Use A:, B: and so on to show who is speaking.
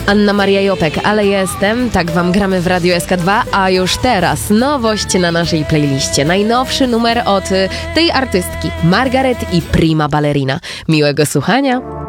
A: Anna Maria Jopek, ale jestem, tak wam gramy w Radio SK2, a już teraz nowość na naszej playliście. Najnowszy numer od tej artystki, Margaret i Prima Ballerina. Miłego słuchania.